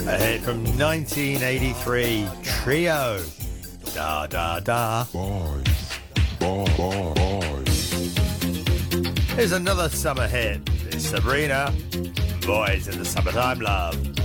A hit from 1983, Trio. Da da da. Boys, boys. Here's another summer hit. It's Sabrina, Boys in the Summertime Love.